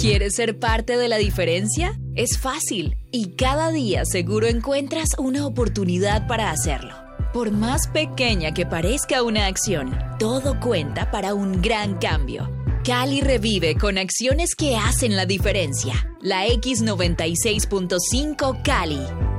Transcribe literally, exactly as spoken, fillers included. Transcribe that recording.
¿Quieres ser parte de la diferencia? Es fácil y cada día seguro encuentras una oportunidad para hacerlo. Por más pequeña que parezca una acción, todo cuenta para un gran cambio. Cali revive con acciones que hacen la diferencia. La X noventa y seis punto cinco Cali.